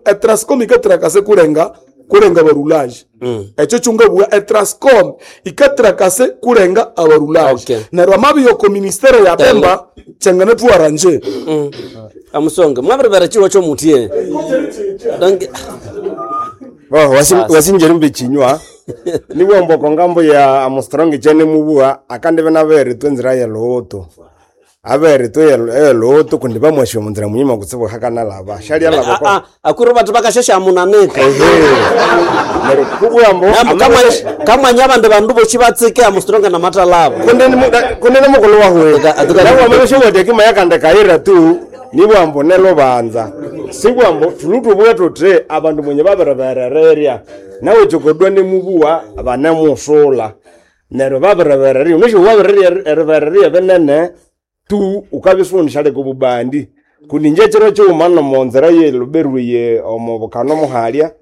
Etrascom ikatrakase kurenga barulage. Echo chunga bua Etrascom ikatrakase kurenga abarulage. Okay. Na ramabi yoko ministere ya Pemba changana tu aranje. Amusonga mwabere chiwo cho mutie. Donc wasinjeri mbichinywa niwe mboko ngambo ya Armstrong chene mubua akande bena bere twenzira ya loto abere to ya loto kundi bamwasho munzira munyima kutsibo hakana laba shali ya laba akuru batu bakashesha munaneka nero kubwa mbo kama nyaba ndo bandu bo chibatsike Armstrong na mata labo kunene mukolo wawe atukala mwamesho wote kima yakanda kaira tu nibo ambo nelo banza sigwambo tulutu bweto tre abantu mwenye baberabereria nawe chokodwa ne mubua abana musola nero baberabereria unisho wabereria benene tu ukabisundisha le kububandi kuninje chero cyo umana monzera ye luberuye omobokano muhalia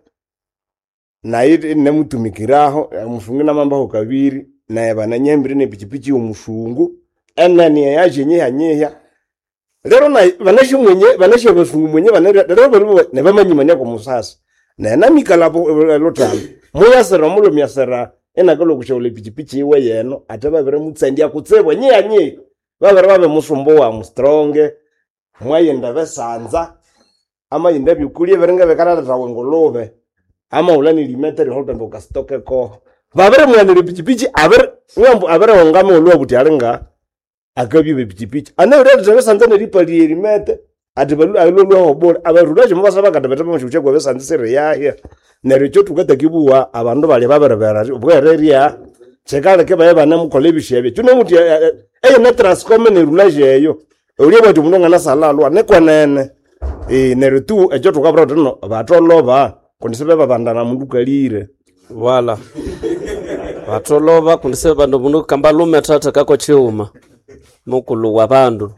na iri ne mutumikiraho musungina mamba ho kabiri na yabana nyembire ne pichipichi umushungu enani yaje nyehanya lero na banashe basungu mwenye lero ne bamanyimanya ko musasa na namikala lotano muyasera mulo myasera enakolo kushole pichipichi iwe yeno ataba bere mutsendia kutsebwa nyanye babe musumbo wa Armstrong mwayenda besanza ama yenda bikulie berenga bekana tawe ngolobe ama ulani limeteri holpe mboka stoke ko babere mwanele pichipichi abere ongame ulwa buti alenga akabi pichipichi ana ure besanza ne lipali limete atibalu alolo obora abarulaje mubasa bakadabeta bamushuche kwa besanza sere ya nericho tukatakibuwa abandu bali babere ubwereria chekale ke baye bana mukolebishebe tuno muti ne Transcom ne rulage eyo uriye bati munonga na salalwa ne kwanene neritu ejo tukabra tuno batoloba kundisebe babandana mundu kalire wala batoloba kundisebe bandu mundu kamba lume tata kako chiuma mukulu wa bandu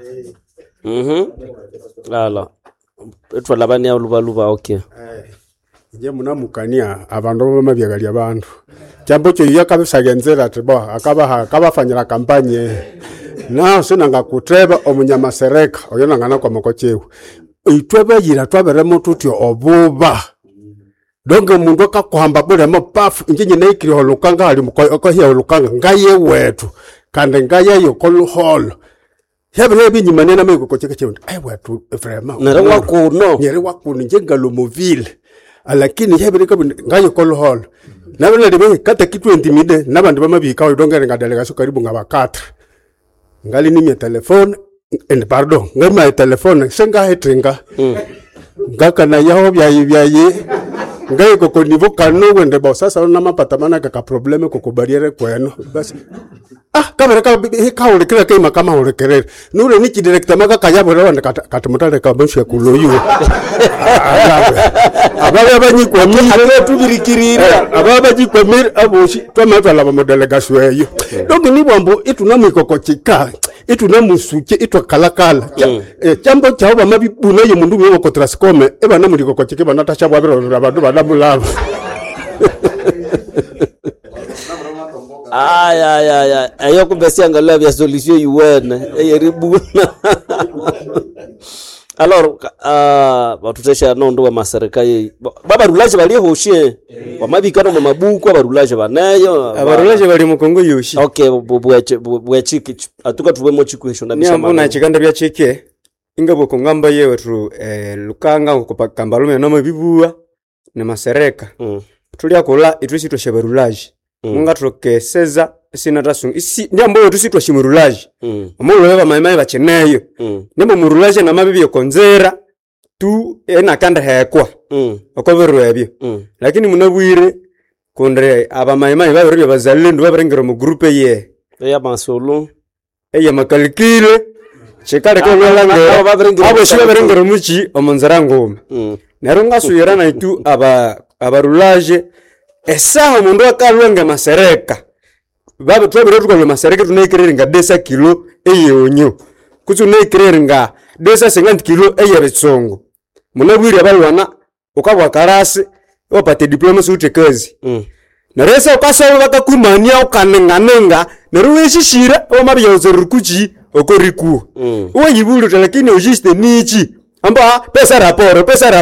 ala etwa labani ya luba okay je munamukania abandu bamabyagali abantu jambo cyo yakabisa genzera tiba akabafanyira kampanye na sinanga kutreba omunyamasereka oyo nangana kwa mokochewe itwebe yira twabere mututyo obuba donge mundu akakwamba bure mo pafu injinye naikiri holukanga ali mukoko hiya holukanga ngaye wetu kande ngaye yo koluholo hebele binyimane na meko kocheke chewe wetu vraiment nere wakuno njengalo movile lakini hebele kabi ngayo koluholo nabona libe kata ki 20 mide nabantu bamabika udongere ngadelegasho karibu ngabakatra ngali nimye telefone pardon ngema telefone senga hetringa ngaka na yaho byayi ngai koko nivo kanu wende bo sasa na mapatamana ka probleme koko barriere kweno basi kamera ka ulekera kema kama ulekerere nure niki director maka kayabo rawanda katumutale ka bonshya kuloyu ababa banyikwa mire tubirikirire ababa jikwa mire aboshi twamatala ba delegation eyo donc ni bombo itunamwikoko chika itunamusuke itwakalakala chambo chao bamabibuna ye mundu mwe ko Transcom ebana muliko ko chike banatasha bwabiro abantu badamulava ayo kumbesia ngala vya solution yuwene eyeribuna alors batutesha nondo wa maserikali baba rulaje bali hoshie wamabikano mu mabuku abarulaje banayo abarulaje bali mukongo yoshi okay bwe chiki atuka tuwemo chikuhisho ndamisha mama chikanda bya chike ingabo kongamba yewe tu lukanga kupakambalume no mabibua ne masereka tulia kola itwisitwa shebarulaje munga trokeseza sinatasunga isi ndiambo tusitwa shimurulaje amolo baba maimai bacheneyo nemo murulaje na mabibi yokonzera tu ena kanda hekwa okoberwa ebyo lakini munabwire kondre aba maimai babiri bazalendo babarengera mu groupe ye ya basolo eya makalikile chekare ko lolanga abo shiba barengera muchi omonzera ngoma naronga suyera na itu abarulaje esa mundu akalwenga masereka baba twabire tukalo masereka tunekereringa desa kilo eyonyo kutu nekereringa desa 50 kilo eyebetsongo munabwire abalwana ukabwa karasi opate diploma sute kazi na resa ukasaba bakakumania ukanenganenga neruweshishira omabiyozo rukuchi okoriku uwe yibulu lakini ojiste nichi amba pesa raporo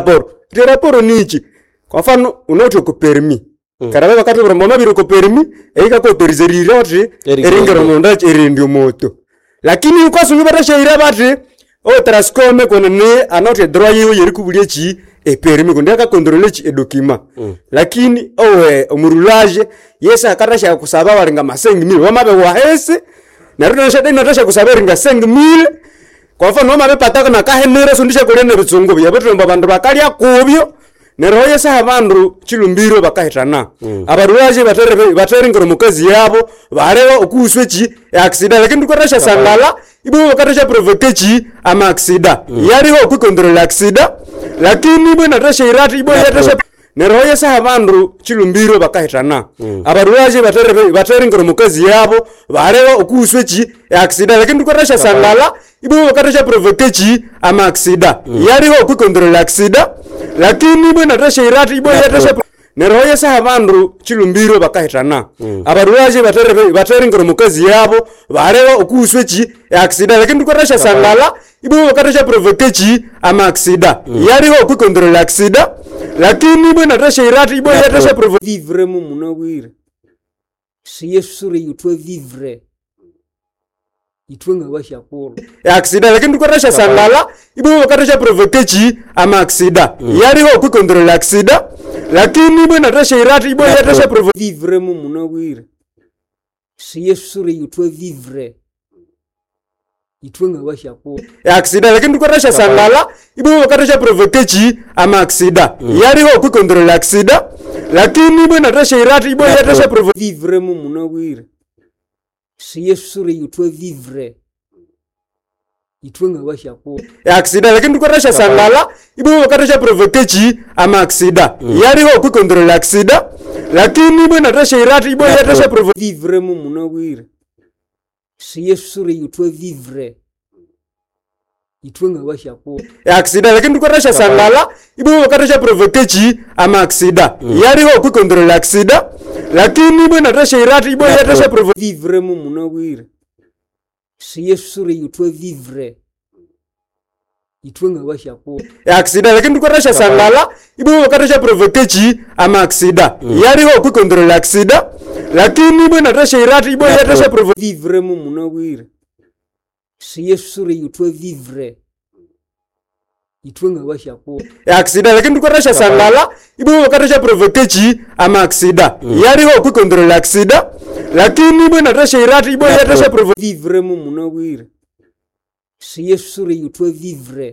Ti raporo nichi. Kwa mfano unoto ko permis. Karabe wakati bro mama biro ko permis eika ko autorizeri oti eringero monda erindio moto. Lakini uko sunyubara sheira bati o transcome kono ne anote droit yo yerikubulie chi e permis ko ndaka contrôler chi e document. Lakini omurulaje yesa akarasha kusaba waringa masengi mili wamabe wa hese na runa shade natasha kusaba ringa sengi mili. Kwa mfano wamabe pataka na kahenera sundisha kolene bitsungo bya betromba bandu bakali akubyo. Neroye sa bandu chilumbiro bakahitana. Abarulaje bateri ngoro mukazi yabo barewa okuswe chi accident lakini dukorasha sangala ibo bakatasha provoke chi ama accident. Yari ho kukontrol accident lakini ibo natasha irati ibo yatasha neroye sa bandu chilumbiro bakahitana. Abarulaje bateri ngoro mukazi yabo barewa okuswe chi accident lakini dukorasha sangala ibo bakatasha provoke chi ama accident. Yari ho kukontrol accident lakini ibo natasha irati ibo yatasha neroye sa bandu chilumbiro bakahitana. Abarulaje bateri ngoro mukazi yabo barewa okuswe chi accident lakini dukorasha sangala ibo bakatasha provoke chi ama accident. Yari ho kukontrol accident lakini ibo natasha irati ibo yatasha provoke vivre mu munawire. Si yesure yutwe vivre. Itwenga bashakuru. Accident lakini dukorasha sangala ibo bakatasha provoke chi ama accident. Yari ho kukontrol accident lakini ibo natasha irati ibo yatasha provoke vivre mu munawire. Si yesure yutwe vivre. Itwenga bashakuru. Accident lakini dukorasha sangala ibo bakatasha provoke chi ama accident. Yari ho kukontrol accident lakini ibo natasha irati ibo yatasha provoke vivre mu munawire. Si yesure yutwe vivre. Itwenga bashakuru. Accident lakini dukorasha sangala ibo bakatasha provoke chi ama accident. Yari ho kukontrol accident lakini ibo natasha irati ibo yatasha provoke vivre mu munawire. Si yesure yutwe vivre. Itwenga bashakuru. Accident lakini dukorasha sangala ibo bakatasha provoke chi ama accident. Yari ho kukontrol accident lakini ibo natasha irati ibo yatasha provoke vivre mu munawire. Si yesure yutwe vivre. Itwenga bashakuru. Accident lakini dukorasha sangala ibo bakatasha provoke chi ama accident. Yari ho kukontrol accident lakini ibo natasha irati ibo yatasha provoke vivre mu munawire. Si yesure yutwe vivre. Itwenga bashakuru. Accident lakini dukorasha sangala ibo bakatasha provoke chi ama accident. Yari ho kukontrol accident lakini ibo natasha irati ibo yatasha provoke vivre mu munawire. Si yesure yutwe vivre.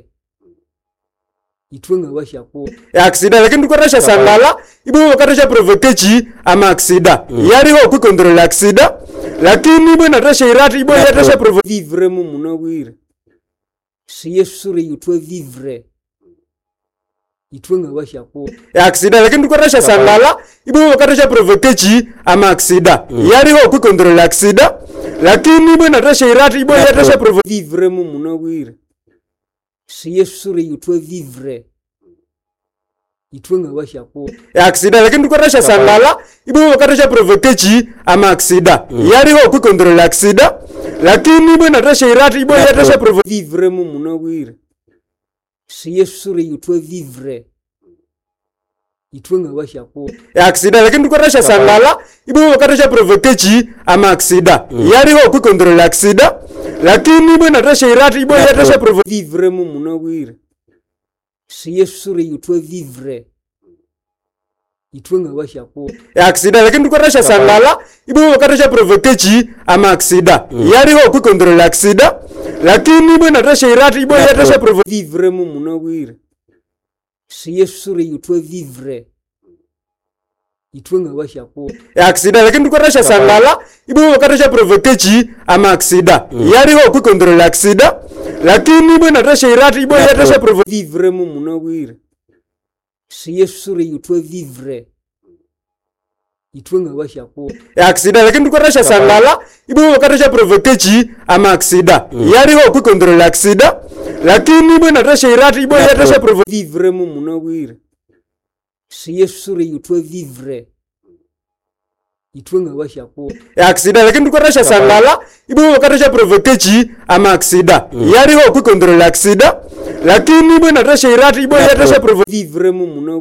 Itwenga bashakuru. Accident lakini dukorasha sangala ibo bakatasha provoke chi ama accident. Yari ho kukontrol accident lakini ibo natasha irati ibo yatasha provoke vivre mu munawire. Si yesure yutwe vivre. Itwenga bashakuru. Accident lakini dukorasha sangala ibo bakatasha provoke chi ama accident. Yari ho kukontrol accident lakini ibo natasha irati ibo yatasha provoke vivre mu munawire. Si yesure yutwe vivre. Itwenga bashakuru. Accident lakini dukorasha sangala ibo bakatasha provoke chi ama accident. Yari ho kukontrol accident lakini ibo natasha irati ibo yatasha provoke vivre mu munawire. Si yesure yutwe vivre. Itwenga bashakuru. Accident lakini dukorasha sangala ibo bakatasha provoke chi ama accident. Yari ho kukontrol accident lakini ibo natasha irati ibo yatasha provoke vivre mu munawire. Si yesure yutwe vivre. Itwenga bashakuru. Accident lakini dukorasha sangala ibo bakatasha provoke chi ama accident. Yari ho kukontrol accident lakini ibo natasha irati ibo yatasha provoke vivre mu munawire. Si yesure yutwe vivre. Itwenga bashakuru. Accident lakini dukorasha sangala ibo bakatasha provoke chi ama accident. Yari ho kukontrol accident lakini ibo natasha irati ibo yatasha provoke vivre mu munawire. Si yesure yutwe vivre. Itwenga bashakuru. Accident lakini dukorasha sangala ibo bakatasha provoke chi ama accident. Yari ho kukontrol accident lakini ibo natasha irati ibo yatasha provoke vivre mu munawire. Si yesure yutwe vivre. Itwenga bashakuru. Accident lakini dukorasha sangala ibo bakatasha provoke chi ama accident. Yari ho kukontrol accident lakini bwe natasha irati bwe yatasha vivre mu muno